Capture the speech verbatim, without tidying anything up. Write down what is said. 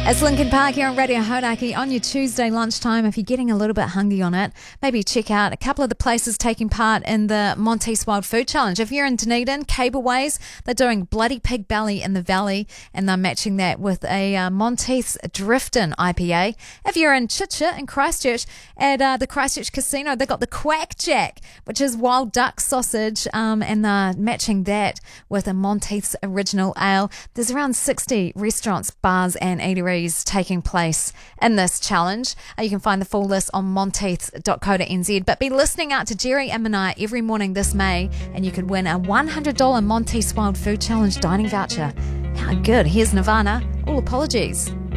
It's Lincoln Park here on Radio Hodaki on your Tuesday lunchtime. If you're getting a little bit hungry on it, maybe check out a couple of the places taking part in the Monteith's Wild Food Challenge. If you're in Dunedin, Cableways, they're doing Bloody Pig Belly in the Valley, and they're matching that with a uh, Monteith's Driftin' I P A. If you're in Chicha in Christchurch, at uh, the Christchurch Casino, they've got the Quackjack, which is wild duck sausage, um, and they're matching that with a Monteith's Original Ale. There's around sixty restaurants, bars and eateries taking place in this challenge. Uh, you can find the full list on monteiths dot co dot n z. But be listening out to Jerry and Manai every morning this May, and you could win a one hundred dollars Monteith's Wild Food Challenge dining voucher. How good. Here's Nirvana. All apologies.